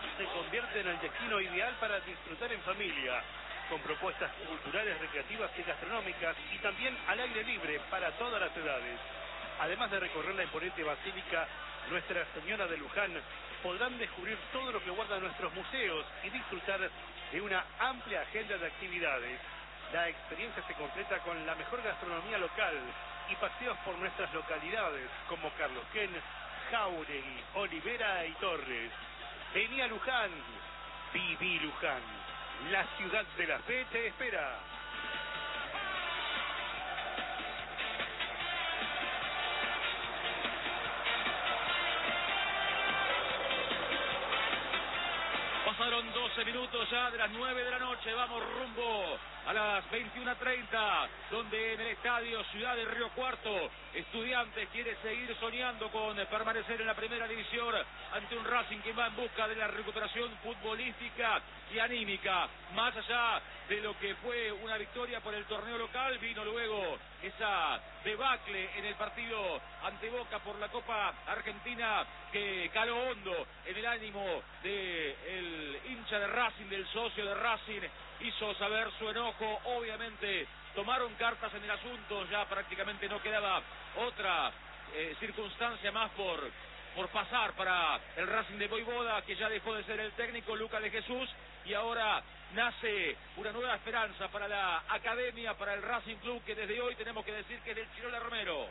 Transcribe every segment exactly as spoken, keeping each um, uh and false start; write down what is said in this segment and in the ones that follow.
se convierte en el destino ideal para disfrutar en familia, con propuestas culturales, recreativas y gastronómicas, y también al aire libre para todas las edades. Además de recorrer la imponente basílica Nuestra Señora de Luján, podrán descubrir todo lo que guardan nuestros museos y disfrutar de una amplia agenda de actividades. La experiencia se completa con la mejor gastronomía local y paseos por nuestras localidades como Carlos Quén, Jáuregui, Olivera y Torres. Vení a Luján, viví Luján, la ciudad de la fe te espera. Pasaron doce minutos ya de las nueve de la noche, vamos rumbo a las veintiuna treinta, donde en el estadio Ciudad de Río Cuarto, Estudiantes quiere seguir soñando con permanecer en la primera división ante un Racing que va en busca de la recuperación futbolística y anímica. Más allá de lo que fue una victoria por el torneo local, vino luego esa debacle en el partido ante Boca por la Copa Argentina que caló hondo en el ánimo del hincha de Racing, del socio de Racing, hizo saber su enojo. Obviamente tomaron cartas en el asunto, ya prácticamente no quedaba otra eh, circunstancia más por, por pasar para el Racing de Voivoda, que ya dejó de ser el técnico Lucas de Jesús, y ahora nace una nueva esperanza para la academia, para el Racing Club, que desde hoy tenemos que decir que es del Chirola Romero.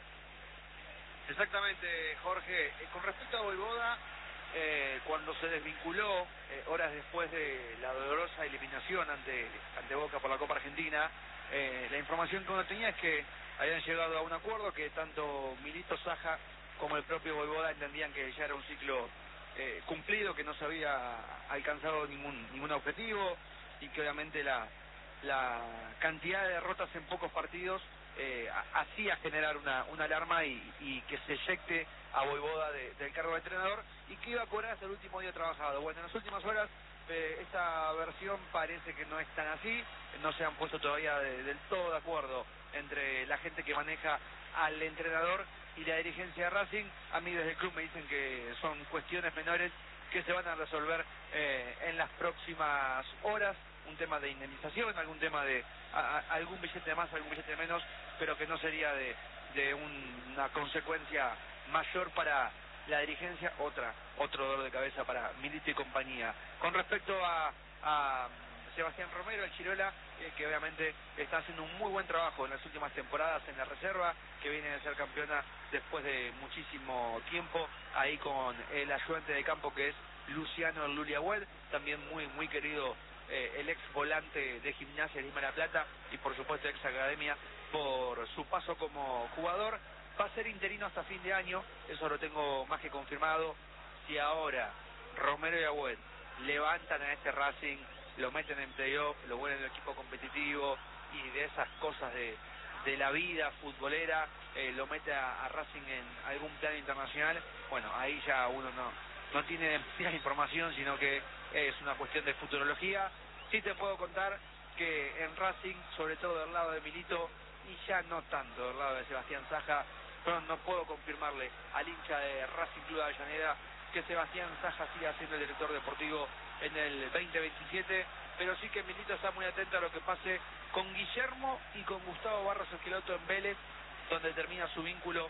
Exactamente, Jorge. Eh, con respecto a Voivoda, eh, cuando se desvinculó, eh, horas después de la dolorosa eliminación ante, ante Boca por la Copa Argentina, eh, la información que uno tenía es que habían llegado a un acuerdo, que tanto Milito Saja como el propio Voivoda entendían que ya era un ciclo eh, cumplido, que no se había alcanzado ningún ningún objetivo, y que obviamente la, la cantidad de derrotas en pocos partidos eh, hacía generar una, una alarma y, y que se eyecte a Voivoda de, del cargo de entrenador, y que iba a cobrar hasta el último día trabajado. Bueno, en las últimas horas eh, esa versión parece que no es tan así, no se han puesto todavía de, del todo de acuerdo entre la gente que maneja al entrenador y la dirigencia de Racing. A mí desde el club me dicen que son cuestiones menores que se van a resolver eh, en las próximas horas, un tema de indemnización, algún tema de a, a, algún billete más, algún billete menos, pero que no sería de, de un, una consecuencia mayor para la dirigencia, otra otro dolor de cabeza para Milito y compañía. Con respecto a, a Sebastián Romero, el Chirola, eh, que obviamente está haciendo un muy buen trabajo en las últimas temporadas en la reserva, que viene de ser campeona después de muchísimo tiempo, ahí con el ayudante de campo que es Luciano Luliagüed, también muy muy querido, eh, el ex volante de Gimnasia de Lima de la Plata y por supuesto ex academia por su paso como jugador. Va a ser interino hasta fin de año, eso lo tengo más que confirmado. Si ahora Romero y Agüed levantan a este Racing, lo meten en playoff, lo vuelven en un equipo competitivo y de esas cosas de, de la vida futbolera, eh, lo mete a, a Racing en algún plano internacional, bueno, ahí ya uno no, no tiene demasiada información, sino que es una cuestión de futurología. Sí te puedo contar que en Racing, sobre todo del lado de Milito, y ya no tanto del lado de Sebastián Saja, pero no puedo confirmarle al hincha de Racing Club de Avellaneda que Sebastián Saja siga siendo el director deportivo en el veinte veintisiete, pero sí que Milito está muy atento a lo que pase con Guillermo y con Gustavo Barros Esqueloto en Vélez, donde termina su vínculo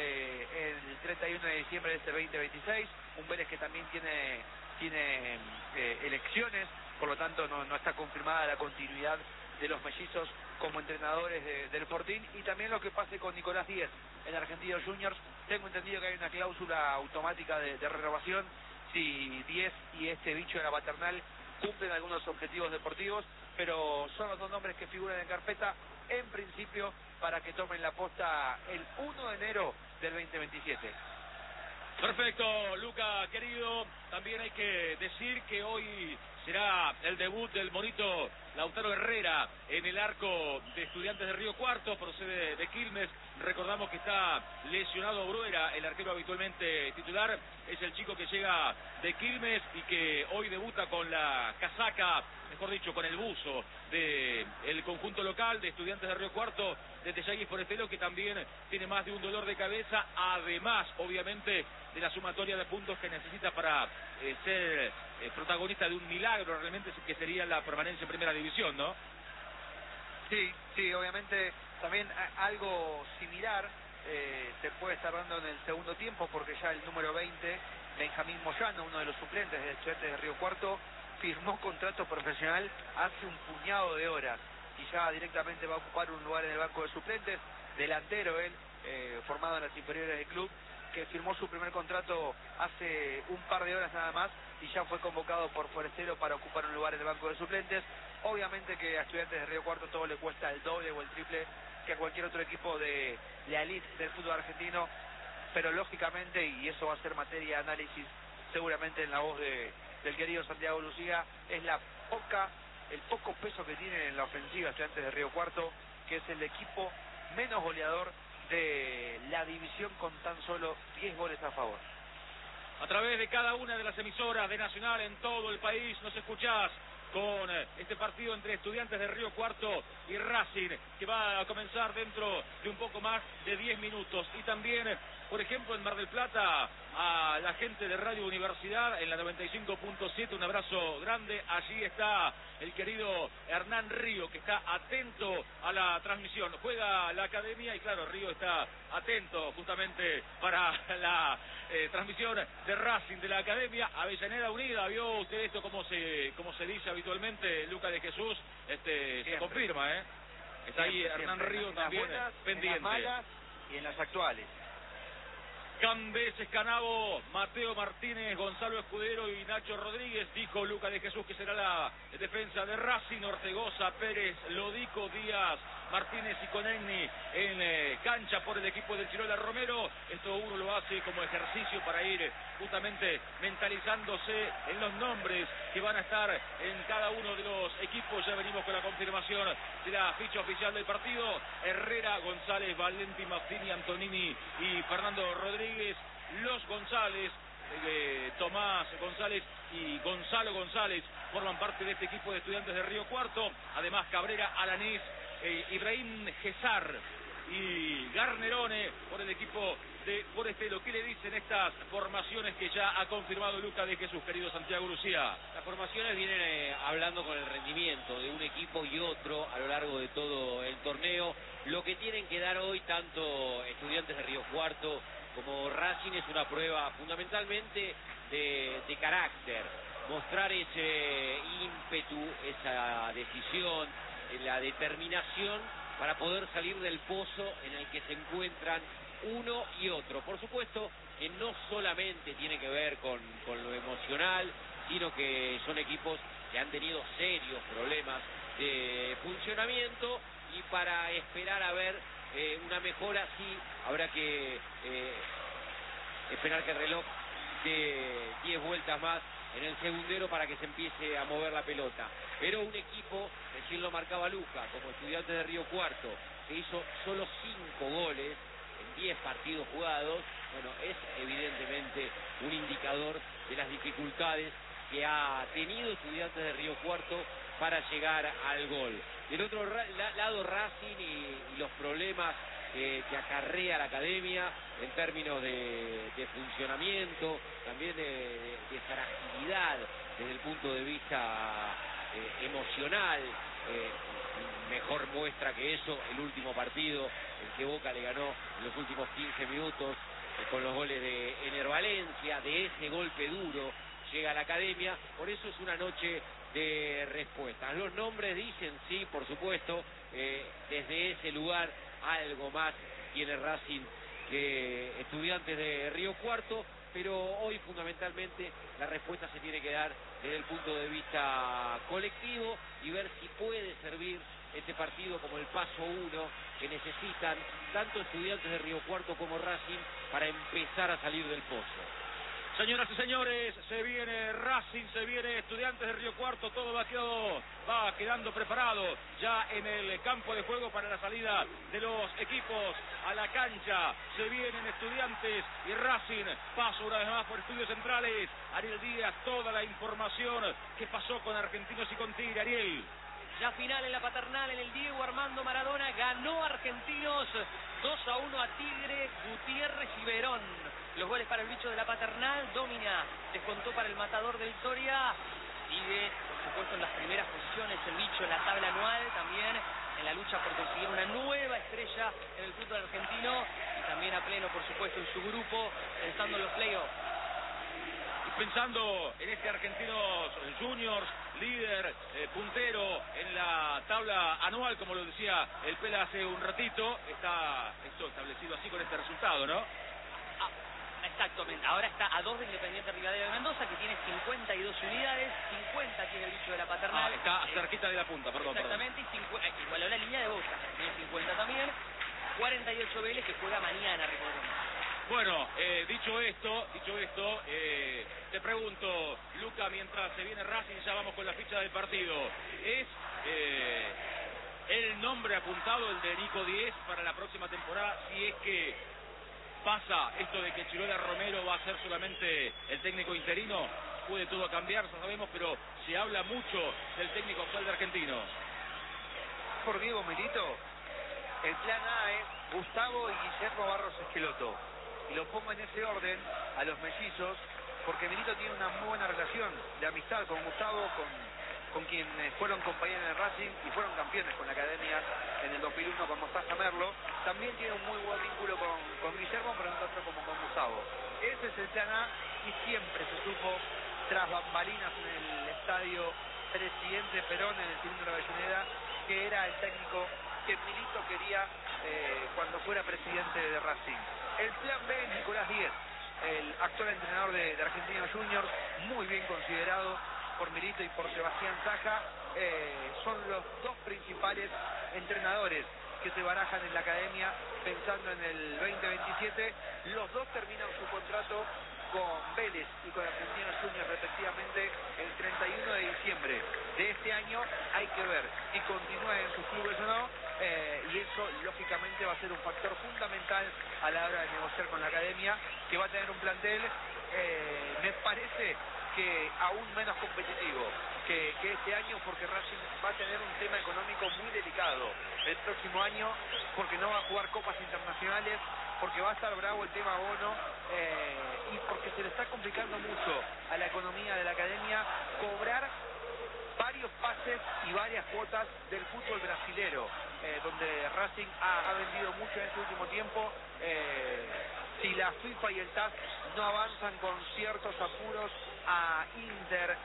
eh, el treinta y uno de diciembre de este veinte veintiséis, un Vélez que también tiene tiene eh, elecciones, por lo tanto no, no está confirmada la continuidad de los mellizos como entrenadores de, del Fortín, y también lo que pase con Nicolás Díez en Argentinos Juniors. Tengo entendido que hay una cláusula automática de, de renovación si Díez y este bicho de la paternal cumplen algunos objetivos deportivos, pero son los dos nombres que figuran en carpeta en principio para que tomen la posta el uno de enero del veinte veintisiete. Perfecto, Luca, querido. También hay que decir que hoy será el debut del monito Lautaro Herrera en el arco de Estudiantes de Río Cuarto, procede de Quilmes, Recordamos que está lesionado Bruera, el arquero habitualmente titular. Es el chico que llega de Quilmes y que hoy debuta con la casaca, mejor dicho, con el buzo del conjunto local de Estudiantes de Río Cuarto, de Tellagui Forestelo, que también tiene más de un dolor de cabeza, además, obviamente, de la sumatoria de puntos que necesita para eh, ser eh, protagonista de un milagro, realmente, que sería la permanencia en Primera División, ¿no? Sí, sí, obviamente también algo similar eh, se puede estar dando en el segundo tiempo, porque ya el número veinte, Benjamín Moyano, uno de los suplentes de Estudiantes de Río Cuarto, firmó contrato profesional hace un puñado de horas y ya directamente va a ocupar un lugar en el banco de suplentes. Delantero él, eh, formado en las inferiores del club, que firmó su primer contrato hace un par de horas nada más y ya fue convocado por Forestero para ocupar un lugar en el banco de suplentes. Obviamente que a Estudiantes de Río Cuarto todo le cuesta el doble o el triple que a cualquier otro equipo de la elite del fútbol argentino, pero lógicamente, y eso va a ser materia de análisis seguramente en la voz de, del querido Santiago Lucía, es la poca, el poco peso que tiene en la ofensiva Estudiantes de Río Cuarto, que es el equipo menos goleador de la división con tan solo diez goles a favor. A través de cada una de las emisoras de Nacional en todo el país nos escuchás con este partido entre Estudiantes de Río Cuarto y Racing, que va a comenzar dentro de un poco más de diez minutos. Y también, por ejemplo, en Mar del Plata, a la gente de Radio Universidad en la noventa y cinco punto siete, un abrazo grande. Allí está el querido Hernán Río, que está atento a la transmisión. Juega la academia y claro, Río está atento justamente para la eh, transmisión de Racing de la academia. Avellaneda Unida, vio usted esto como se como se dice habitualmente, Lucas de Jesús, este se confirma, ¿eh? Está Siempre, ahí Hernán siempre. Río En también las buenas, pendiente. En las malas y en las actuales. Cambés, Escanabo, Mateo Martínez, Gonzalo Escudero y Nacho Rodríguez. Dijo Lucas de Jesús que será la defensa de Racing. Ortegoza, Pérez, Lodico, Díaz, Martínez y Conegni en eh, cancha por el equipo del Chirola Romero. Esto uno lo hace como ejercicio para ir justamente mentalizándose en los nombres que van a estar en cada uno de los equipos. Ya venimos con la confirmación de la ficha oficial del partido. Herrera, González, Valenti, Maffini, Antonini y Fernando Rodríguez. Los González, eh, Tomás González y Gonzalo González forman parte de este equipo de Estudiantes de Río Cuarto. Además Cabrera, Alanís, eh, Ibrahim Gesar y Garnerone por el equipo de Forestelo. ¿Qué le dicen estas formaciones que ya ha confirmado Lucas de Jesús, querido Santiago Lucía? Las formaciones vienen eh, hablando con el rendimiento de un equipo y otro a lo largo de todo el torneo. Lo que tienen que dar hoy tanto Estudiantes de Río Cuarto como Racing es una prueba fundamentalmente de, de carácter, mostrar ese ímpetu, esa decisión, la determinación para poder salir del pozo en el que se encuentran uno y otro. Por supuesto que no solamente tiene que ver con, con lo emocional, sino que son equipos que han tenido serios problemas de funcionamiento y para esperar a ver eh, una mejora sí habrá que eh, esperar que el reloj dé diez vueltas más en el segundero para que se empiece a mover la pelota. Pero un equipo, recién lo marcaba Luca, como Estudiantes de Río Cuarto, que hizo solo cinco goles en diez partidos jugados, bueno, es evidentemente un indicador de las dificultades que ha tenido Estudiantes de Río Cuarto para llegar al gol. Del otro lado Racing y, y los problemas eh, que acarrea la academia en términos de, de funcionamiento, también de, de, de fragilidad desde el punto de vista eh, emocional. Eh, mejor muestra que eso el último partido, el que Boca le ganó en los últimos quince minutos eh, con los goles de Ener Valencia. De ese golpe duro llega a la academia, por eso es una noche de respuestas. Los nombres dicen, sí, por supuesto, eh, desde ese lugar algo más tiene Racing que Estudiantes de Río Cuarto, pero hoy fundamentalmente la respuesta se tiene que dar desde el punto de vista colectivo y ver si puede servir este partido como el paso uno que necesitan tanto Estudiantes de Río Cuarto como Racing para empezar a salir del pozo. Señoras y señores, se viene Racing, se viene Estudiantes de Río Cuarto, todo va, quedado, va quedando preparado ya en el campo de juego para la salida de los equipos a la cancha. Se vienen Estudiantes y Racing, paso una vez más por Estudios Centrales. Ariel Díaz, toda la información que pasó con Argentinos y con Tigre. Ariel. Ya final en la Paternal, en el Diego Armando Maradona, ganó Argentinos dos a uno a Tigre, Gutiérrez y Verón. Los goles para el bicho de la Paternal, Domina descontó para el matador del Toria. Sigue, por supuesto, en las primeras posiciones el bicho en la tabla anual, también en la lucha por conseguir una nueva estrella en el fútbol argentino y también a pleno, por supuesto, en su grupo, pensando en los playoffs. Pensando en este Argentinos Juniors, líder, eh, puntero en la tabla anual, como lo decía el Pela hace un ratito, está esto establecido así con este resultado, ¿no? Ah, exactamente, ahora está a dos de Independiente Rivadavia de Mendoza, que tiene cincuenta y dos unidades, cincuenta tiene el bicho de la Paternal. Ah, está eh, cerquita de la punta, perdón. Exactamente, perdón. y cincuenta, eh, igualó la línea de Boca, tiene cincuenta también, cuarenta y ocho Vélez, que juega mañana, recordemos. Bueno, eh, dicho esto, dicho esto, eh, te pregunto, Luca, mientras se viene Racing, ya vamos con la ficha del partido. ¿Es eh, el nombre apuntado, el de Nico Diez, para la próxima temporada, si es que pasa esto de que Chirola Romero va a ser solamente el técnico interino? Puede todo cambiar, ya sabemos, pero se habla mucho del técnico actual de Argentinos. Por Diego Milito, el plan A es Gustavo y Guillermo Barros Esqueloto. Y lo pongo en ese orden a los mellizos, porque Milito tiene una muy buena relación de amistad con Gustavo, con, con quien fueron compañeros de Racing y fueron campeones con la academia en el dos mil uno con Mostaza Merlo. También tiene un muy buen vínculo con, con Guillermo, pero no tanto como con Gustavo. Ese es el plan A y siempre se supo, tras bambalinas en el estadio Presidente Perón en el cilindro de Avellaneda, que era el técnico que Milito quería eh, cuando fuera presidente de Racing. El plan B es Nicolás Diez, el actual entrenador de, de Argentinos Juniors, muy bien considerado por Milito y por Sebastián Saja. Eh, son los dos principales entrenadores que se barajan en la academia pensando en el veinte veintisiete. Los dos terminan su contrato con Vélez y con Argentinos Juniors respectivamente el treinta y uno de diciembre de este año. Hay que ver si continúan en sus clubes o no, eh, y eso lógicamente va a ser un factor fundamental a la hora de negociar con la academia, que va a tener un plantel, eh, me parece que aún menos competitivo que, que este año, porque Racing va a tener un tema económico muy delicado el próximo año, porque no va a jugar copas internacionales, porque va a estar bravo el tema bono, eh, y porque se le está complicando mucho a la economía de la academia cobrar varios pases y varias cuotas del fútbol brasilero, eh, donde Racing ha, ha vendido mucho en este último tiempo. Eh, si la FIFA y el T A S no avanzan con ciertos apuros a Inter,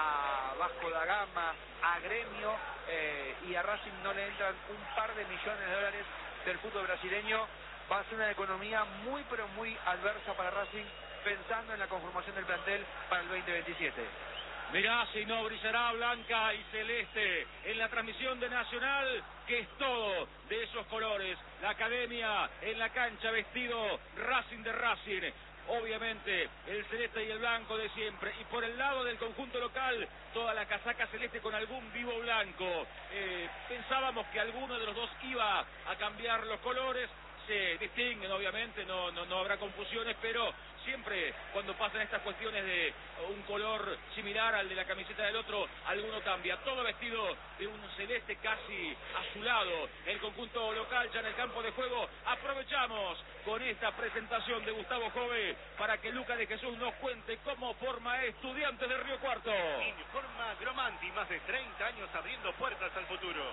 a Vasco da Gama, a Gremio, eh, y a Racing no le entran un par de millones de dólares del fútbol brasileño, va a ser una economía muy pero muy adversa para Racing, pensando en la conformación del plantel para el veinte veintisiete. Mirá si no brillará blanca y celeste en la transmisión de Nacional, que es todo de esos colores. La academia en la cancha, vestido Racing de Racing. Obviamente el celeste y el blanco de siempre, y por el lado del conjunto local toda la casaca celeste con algún vivo blanco. Eh, pensábamos que alguno de los dos iba a cambiar los colores. Se distinguen, obviamente, no, no, no habrá confusiones, pero siempre cuando pasan estas cuestiones de un color similar al de la camiseta del otro, alguno cambia. Todo vestido de un celeste casi azulado. El conjunto local ya en el campo de juego. Aprovechamos con esta presentación de Gustavo Jove para que Luca de Jesús nos cuente cómo forma Estudiantes de Río Cuarto. Informa Gromanti, más de treinta años abriendo puertas al futuro.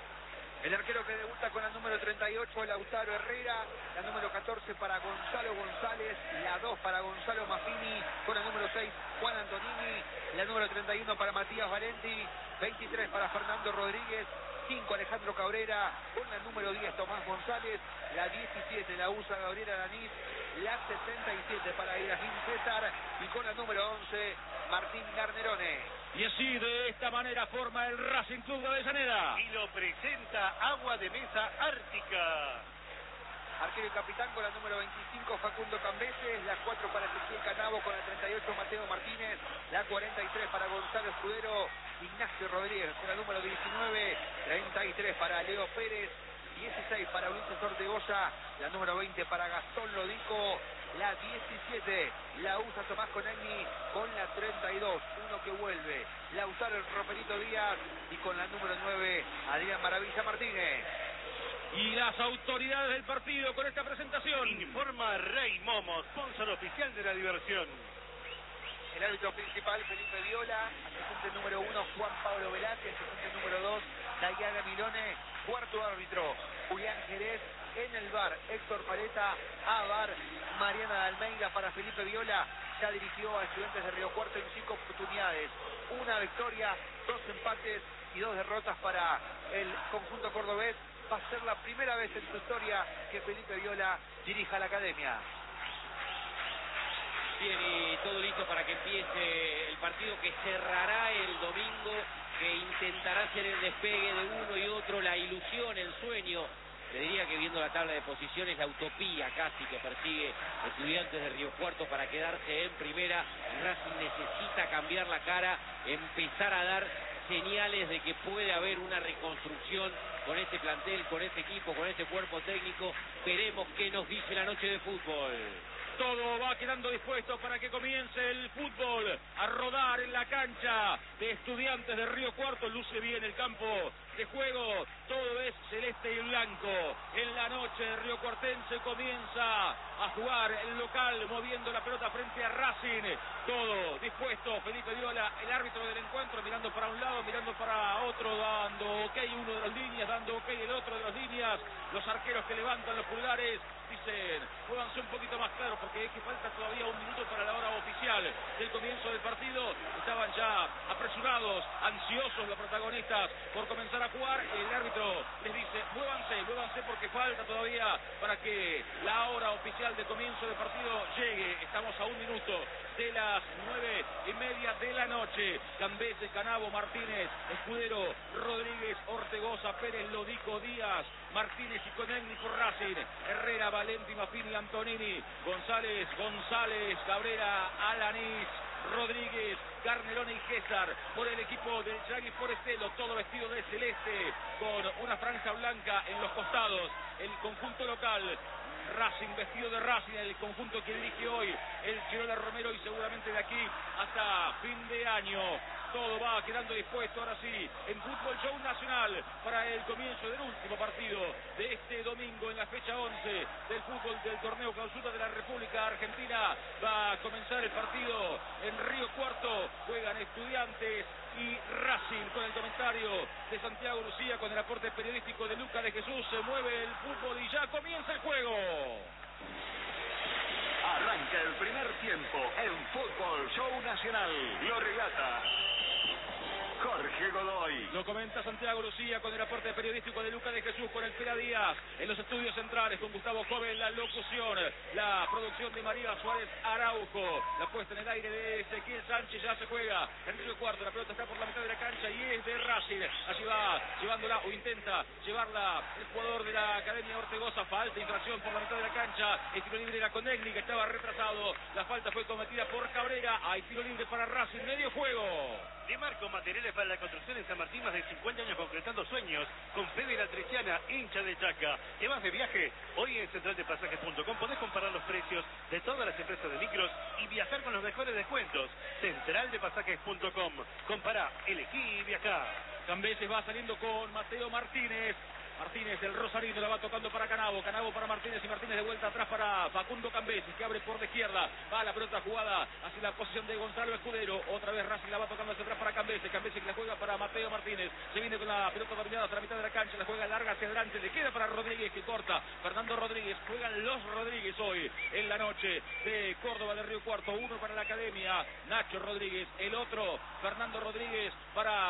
El arquero que debuta con la número treinta y ocho, Lautaro Herrera. La número catorce para Gonzalo González. La dos para Gonzalo Maffini. Con el número seis, Juan Antonini. La número treinta y uno para Matías Valenti. veintitrés para Fernando Rodríguez. cinco, Alejandro Cabrera. Con la número diez, Tomás González. La diecisiete, la usa Gabriela Danís. La sesenta y siete para Ibrahim César. Y con la número once, Martín Garnerone. Y así, de esta manera, forma el Racing Club de Avellaneda. Y lo presenta Agua de Mesa Ártica. arquero y capitán con la número veinticinco Facundo Cambeses, la cuatro para Ezequiel Canavo, con la treinta y ocho Mateo Martínez, la cuarenta y tres para Gonzalo Escudero, Ignacio Rodríguez con la número diecinueve, treinta y tres para Leo Pérez, dieciséis para Ulises Ortegoza, la número veinte para Gastón Lodico, la diecisiete la usa Tomás Conegni con la treinta y dos, uno que vuelve, la usaron Roperito Díaz, y con la número nueve Adrián Maravilla Martínez. Y las autoridades del partido con esta presentación. Informa Rey Momo, sponsor oficial de la diversión. El árbitro principal, Felipe Viola, asistente número uno, Juan Pablo Velázquez, asistente número dos, Dayana Milone, cuarto árbitro, Julián Jerez, en el bar, Héctor Paleta, a bar, Mariana de Almeida. Para Felipe Viola, ya dirigió a Estudiantes de Río Cuarto en cinco oportunidades, una victoria, dos empates y dos derrotas para el conjunto cordobés. Va a ser la primera vez en su historia que Felipe Viola dirija la academia. Bien, y todo listo para que empiece el partido que cerrará el domingo, que intentará ser el despegue de uno y otro, la ilusión, el sueño. Te diría que viendo la tabla de posiciones, la utopía casi que persigue Estudiantes de Río Cuarto para quedarse en primera. Racing necesita cambiar la cara, empezar a dar señales de que puede haber una reconstrucción con este plantel, con este equipo, con este cuerpo técnico. Veremos qué nos dice la noche de fútbol. Todo va quedando dispuesto para que comience el fútbol a rodar en la cancha de Estudiantes de Río Cuarto. Luce bien el campo de juego, todo es celeste y blanco. En la noche de Río Cuartense comienza a jugar el local, moviendo la pelota frente a Racing. Todo dispuesto, Felipe Viola, el árbitro del encuentro, mirando para un lado, mirando para otro, dando ok uno de las líneas, dando ok el otro de las líneas. Los arqueros que levantan los pulgares dicen, muévanse un poquito más claro porque es que falta todavía un minuto para la hora oficial del comienzo del partido. Estaban ya apresurados, ansiosos los protagonistas por comenzar a jugar. El árbitro les dice, muévanse, muévanse porque falta todavía para que la hora oficial de comienzo del partido llegue. Estamos a un minuto de las nueve y media de la noche. Cambeses, Canavo, Martínez, Escudero, Rodríguez, Ortegoza, Pérez, Lodico, Díaz, Martínez y Conegni por Racing, Herrera, Valenti, Mafini, Antonini, González, González, Cabrera, Alanís, Rodríguez, Garnerone y César por el equipo del Yagui Forestelo, todo vestido de celeste con una franja blanca en los costados. El conjunto local, Racing vestido de Racing, el conjunto que dirige hoy el Chirola Romero, y seguramente de aquí hasta fin de año. Todo va quedando dispuesto ahora sí en Fútbol Show Nacional para el comienzo del último partido de este domingo en la fecha once del fútbol del torneo Clausura de la República Argentina. Va a comenzar el partido en Río Cuarto, juegan Estudiantes y Racing, con el comentario de Santiago Lucía, con el aporte periodístico de Luca de Jesús. Se mueve el fútbol y ya comienza el juego. Arranca el primer tiempo en Fútbol Show Nacional. Lo relata Jorge Godoy. Lo comenta Santiago Lucía con el aporte periodístico de Luca de Jesús, con el Pera Díaz en los estudios centrales, con Gustavo Joven la locución, la producción de María Suárez Araujo, la puesta en el aire de Ezequiel Sánchez. Ya se juega en Río Cuarto, la pelota está por la mitad de la cancha y es de Racing. Así va llevándola o intenta llevarla el jugador de la Academia Ortegoza. Falta, infracción por la mitad de la cancha. El tiro libre era Conegni, que estaba retrasado. La falta fue cometida por Cabrera. Hay tiro libre para Racing, medio juego. De Marco Materiales para la construcción en San Martín, más de cincuenta años concretando sueños. Con Fede La Treciana, hincha de Chaca. ¿Qué más de viaje? Hoy en central de pasajes punto com podés comparar los precios de todas las empresas de micros y viajar con los mejores descuentos. central de pasajes punto com. Compará, elegí y viajá. Cambeses va saliendo con Mateo Martínez. Martínez, el rosarino, la va tocando para Canavo. Canavo para Martínez y Martínez de vuelta atrás para Facundo Cambeses, que abre por la izquierda. Va la pelota jugada hacia la posición de Gonzalo Escudero. Otra vez Racing la va tocando hacia atrás para Cambeses. Cambeses que la juega para Mateo Martínez. Se viene con la pelota dominada hasta la mitad de la cancha. La juega larga hacia adelante. Le queda para Rodríguez, que corta. Fernando Rodríguez. Juegan los Rodríguez hoy en la noche de Córdoba de Río Cuarto. Uno para la Academia, Nacho Rodríguez. El otro, Fernando Rodríguez, para el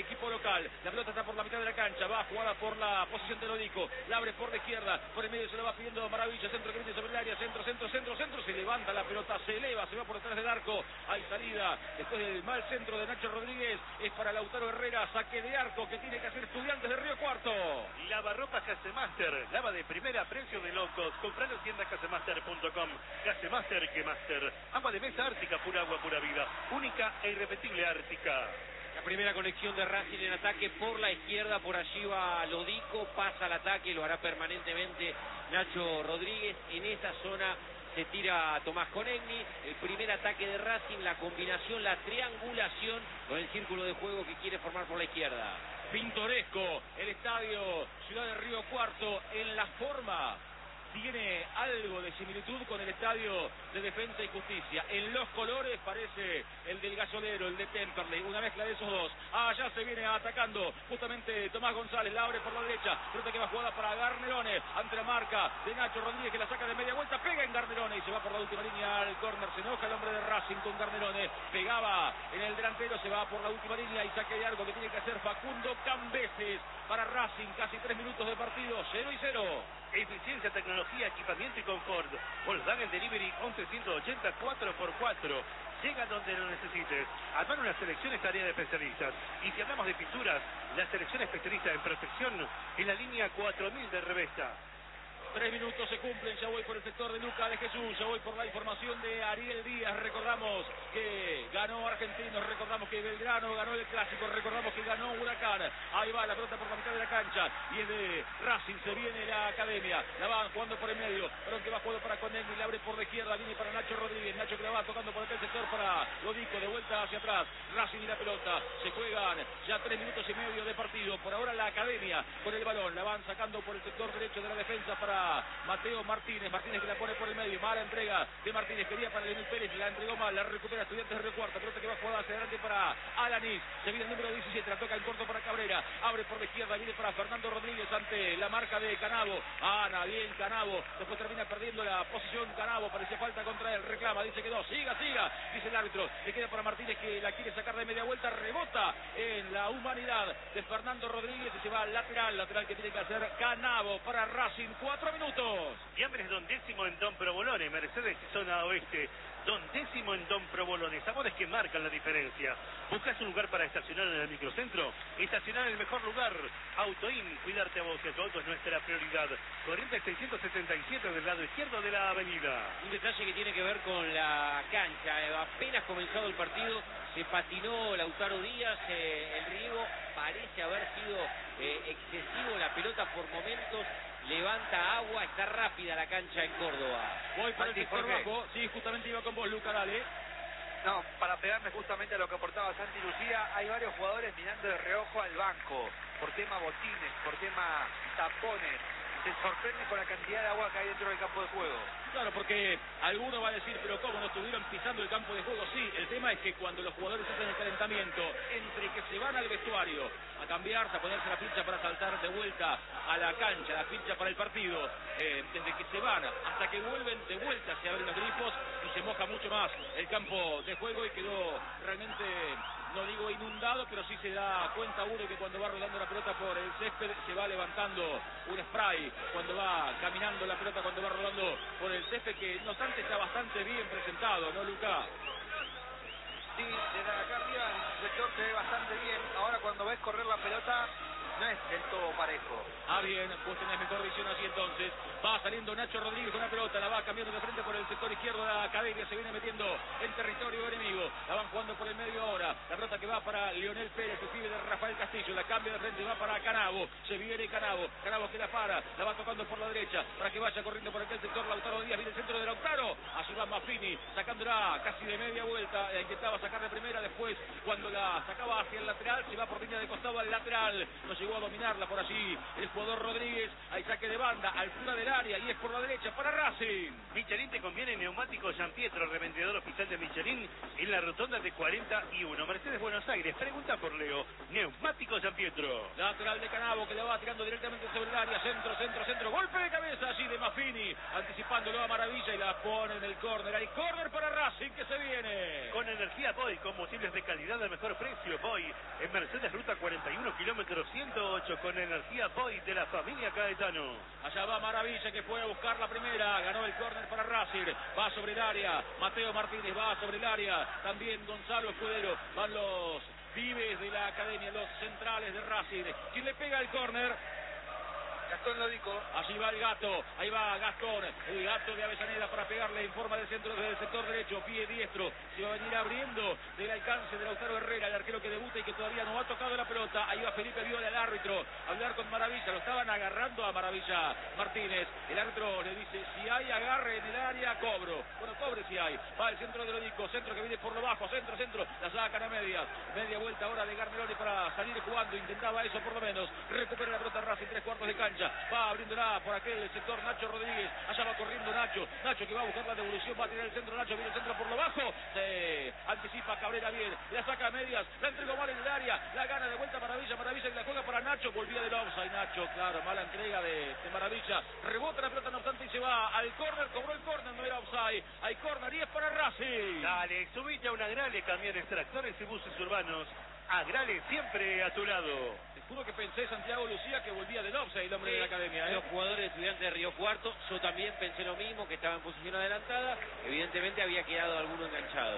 equipo local. La pelota está por la mitad de la cancha, va jugada por la posición de Lodico, la abre por la izquierda, por el medio se lo va pidiendo Maravilla, centro que viene sobre el área, centro, centro, centro, centro, se levanta la pelota, se eleva, se va por detrás del arco, hay salida, después del mal centro de Nacho Rodríguez, es para Lautaro Herrera, saque de arco que tiene que hacer Estudiantes de Río Cuarto. Lavarropas Casemaster, lava de primera, precio de locos, comprar en tienda casemaster punto com. Casemaster, que master, agua de mesa Ártica, pura agua, pura vida, única e irrepetible Ártica. La primera conexión de Racing en ataque por la izquierda, por allí va Lodico, pasa al ataque, lo hará permanentemente Nacho Rodríguez. En esa zona se tira Tomás Conegni, el primer ataque de Racing, la combinación, la triangulación con el círculo de juego que quiere formar por la izquierda. Pintoresco, el estadio Ciudad de Río Cuarto en la forma. Tiene algo de similitud con el estadio de Defensa y Justicia. En los colores parece el del Gasolero, el de Temperley, una mezcla de esos dos. Allá se viene atacando justamente Tomás González, la abre por la derecha, pelota que va jugada para Garnerone, ante la marca de Nacho Rodríguez que la saca de media vuelta, pega en Garnerone y se va por la última línea al córner. Se enoja el hombre de Racing con Garnerone, pegaba en el delantero, se va por la última línea y saque de arco que tiene que hacer Facundo Cambeses para Racing. Casi tres minutos de partido, cero y cero. Eficiencia, tecnología, equipamiento y confort. Volkswagen Delivery once ciento ochenta cuatro por cuatro. Llega donde lo necesites. Armar una selección es tarea de especialistas. Y si hablamos de pinturas, la selección especialista en protección en la línea cuatro mil de Revesta. Tres minutos se cumplen, ya voy por el sector de Luca de Jesús, ya voy por la información de Ariel Díaz. Recordamos que ganó Argentinos, recordamos que Belgrano ganó el Clásico, recordamos que ganó Huracán. Ahí va la pelota por la mitad de la cancha y es de Racing, se viene la Academia, la van jugando por el medio, pero que va jugando para Conegni, la abre por la izquierda, viene para Nacho Rodríguez, Nacho que la va tocando por aquel sector para Lodico, de vuelta hacia atrás, Racing y la pelota, se juegan ya tres minutos y medio de partido. Por ahora la Academia con el balón, la van sacando por el sector derecho de la defensa para Mateo Martínez, Martínez que la pone por el medio, mala entrega de Martínez, quería para Leonel Pérez, la entregó mal, la recupera Estudiantes de Río Cuarto, pelota que va jugada hacia adelante para Alanis, se viene el número diecisiete, la toca en corto para Cabrera, abre por la izquierda, viene para Fernando Rodríguez ante la marca de Canavo, Ana, bien Canavo, después termina perdiendo la posición Canavo, parecía falta contra él, reclama, dice que no, siga, siga, dice el árbitro, le queda para Martínez que la quiere sacar de media vuelta, rebota en la humanidad de Fernando Rodríguez y se va al lateral, lateral que tiene que hacer Canavo para Racing, cuatro minutos. Fiambres Don Décimo en Don Provolone, Mercedes y zona oeste. Don Décimo en Don Provolone, sabores que marcan la diferencia. ¿Buscas un lugar para estacionar en el microcentro? Estacionar en el mejor lugar. Autoin, cuidarte a vos y a tu auto es nuestra prioridad. Corrientes seiscientos setenta y siete del lado izquierdo de la avenida. Un detalle que tiene que ver con la cancha, eh, apenas comenzado el partido, se patinó Lautaro Díaz, eh, el riego parece haber sido eh, excesivo, la pelota por momentos levanta agua, está rápida la cancha en Córdoba. Voy por el Santi, sector ¿por qué? bajo, sí, justamente iba con vos, Luca, dale. No, para pegarme justamente a lo que aportaba Santi Lucía, hay varios jugadores mirando de reojo al banco, por tema botines, por tema tapones. Se sorprende con la cantidad de agua que hay dentro del campo de juego. Claro, porque alguno va a decir, pero ¿cómo no estuvieron pisando el campo de juego? Sí, el tema es que cuando los jugadores hacen el calentamiento, entre que se van al vestuario a cambiarse, a ponerse la ficha para saltar de vuelta a la cancha, la ficha para el partido, eh, desde que se van hasta que vuelven de vuelta, se abren los grifos y se moja mucho más el campo de juego y quedó realmente, no digo inundado, pero sí se da cuenta uno que cuando va rodando la pelota por el césped se va levantando un spray, cuando va caminando la pelota, cuando va rodando por el césped, que no obstante está bastante bien presentado, ¿no, Luca? Sí, desde acá arriba el sector se ve bastante bien. Ahora cuando ves correr la pelota, no es del todo parejo. Ah, bien, pues tenés mejor visión así entonces. Va saliendo Nacho Rodríguez con la pelota, la va cambiando de frente por el sector izquierdo de la Academia, se viene metiendo en territorio enemigo. La van jugando por el medio ahora. La pelota que va para Leonel Pérez, el pibe de Rafael Castillo, la cambia de frente, va para Canavo. Se viene Canavo, Canavo que la para, la va tocando por la derecha para que vaya corriendo por aquel sector Lautaro Díaz, viene el centro de Lautaro. Así va Maffini, sacándola casi de media vuelta, la intentaba sacar de primera, después cuando la sacaba hacia el lateral, se va por línea de costado al lateral. No llegó a dominarla por allí el jugador Rodríguez. Hay saque de banda, altura del área y es por la derecha para Racing. Michelin te conviene neumático San Pietro, revendedor oficial de Michelin en la rotonda de cuarenta y uno. Mercedes Buenos Aires, pregunta por Leo. Neumático San Pietro. Lateral de Canavo que le va tirando directamente sobre el área. Centro, centro, centro. Golpe de cabeza allí de Maffini. Anticipándolo a Maravilla y la pone en el córner. Hay córner para Racing que se viene. Con energía Boy, combustibles de calidad al mejor precio. Boy en Mercedes Ruta cuarenta y uno, kilómetro ciento ocho. Con energía Boy de la familia Caetano. Allá va Maravilla que fue a buscar la primera. Ganó el córner para Racing. Va sobre el área. Mateo Martínez va sobre el área. También Gonzalo Escudero. Van los pibes de la academia, los centrales de Racing. ¿Quién le pega el córner? Gastón Lodico. Allí va el gato, ahí va Gastón, el gato de Avellaneda para pegarle en forma del centro desde el sector derecho, pie diestro, se va a venir abriendo del alcance de Lautaro Herrera, el arquero que debuta y que todavía no ha tocado la pelota. Ahí va Felipe Viola, el árbitro, a hablar con Maravilla, lo estaban agarrando a Maravilla Martínez, el árbitro le dice, si hay agarre en el área, cobro. Bueno, cobre si hay, va el centro de Lodico, centro que viene por lo bajo, centro, centro, la sacan a medias, media vuelta ahora de Garmeloni para salir jugando, intentaba eso por lo menos, recupera la pelota Racing, tres cuartos de cancha, va abriéndola por aquel sector Nacho Rodríguez, allá va corriendo Nacho, Nacho que va a buscar la devolución, va a tirar el centro, Nacho viene el centro por lo bajo, se anticipa Cabrera bien, la saca a medias, la entregó mal en el área, la gana de vuelta Maravilla, Maravilla que la juega para Nacho, volvía del offside, Nacho, claro, mala entrega de, de Maravilla, rebota la pelota no obstante y se va al córner, cobró el córner, no era offside, hay córner y es para Racing. Dale, subite a una Grale, camiones, tractores y buses urbanos. Agrale siempre a tu lado. Te juro que pensé Santiago Lucía que volvía del offside el hombre Sí, de la academia, ¿eh? Los jugadores de Estudiantes de Río Cuarto, yo también pensé lo mismo, que estaba en posición adelantada, evidentemente había quedado alguno enganchado.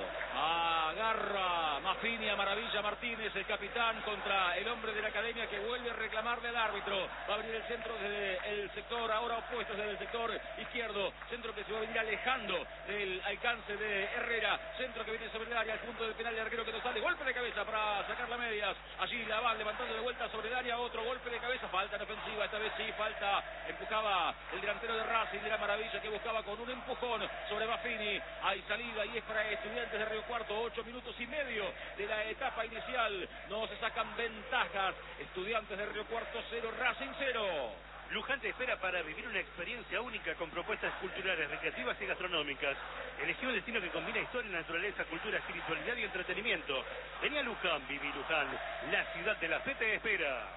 Agarra Maffini a Maravilla Martínez, el capitán, contra el hombre de la academia que vuelve a reclamarle al árbitro. Va a abrir el centro desde el sector ahora opuesto, desde el sector izquierdo. Centro que se va a venir alejando del alcance de Herrera. Centro que viene sobre el área, al punto del penal de arquero que no sale. Golpe de cabeza para sacar las medias. Allí la van levantando de vuelta sobre el área. Otro golpe de cabeza. Falta en ofensiva. Esta vez sí, falta. Empujaba el delantero de Racing de la Maravilla que buscaba con un empujón sobre Maffini. Hay salida y es para Estudiantes de Río Cuarto. Ocho minutos y medio de la etapa inicial. No se sacan ventajas. Estudiantes de Río Cuarto cero, Racing cero. Luján te espera para vivir una experiencia única con propuestas culturales, recreativas y gastronómicas. Elegí un destino que combina historia, naturaleza, cultura, espiritualidad y entretenimiento. Vení a Luján, viví Luján, la ciudad de la fe te espera.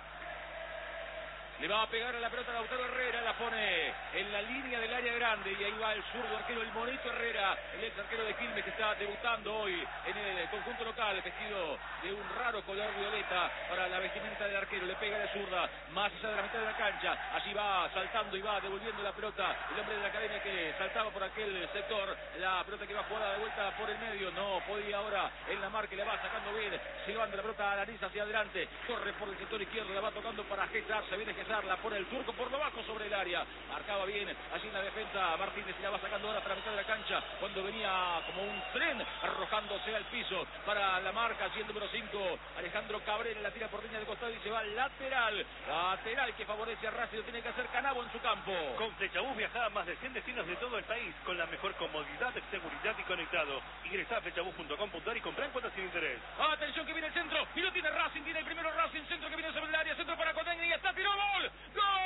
Le va a pegar a la pelota Lautaro Herrera, la pone en la línea del área grande y ahí va el zurdo arquero, el Monito Herrera, el ex arquero de Quilmes que está debutando hoy en el conjunto local, vestido de un raro color violeta para la vestimenta del arquero, le pega de zurda, más allá de la mitad de la cancha, allí va saltando y va devolviendo la pelota, el hombre de la academia que saltaba por aquel sector, la pelota que va jugada de vuelta por el medio, no podía ahora en la marca, le va sacando bien, se levanta la pelota a la nariz hacia adelante, corre por el sector izquierdo, la va tocando para Gesar, se viene Gesar, la pone el turco por lo bajo sobre el área, marcaba bien allí en la defensa Martínez y la va sacando ahora para la mitad de la cancha cuando venía como un tren arrojándose al piso para la marca, allí el número cinco Alejandro Cabrera, la tira por línea de costado y se va lateral, lateral que favorece a Racing, lo tiene que hacer Canavo en su campo. Con Flechabús viajaba a más de cien destinos de todo el país con la mejor comodidad, seguridad y conectado. Ingresa a flechabús punto com punto ar y comprá en cuotas sin interés. Atención que viene el centro y lo tiene Racing, tiene el primero Racing, centro que viene sobre el área, centro para Cotegni y está, tiró gol. ¡Gol!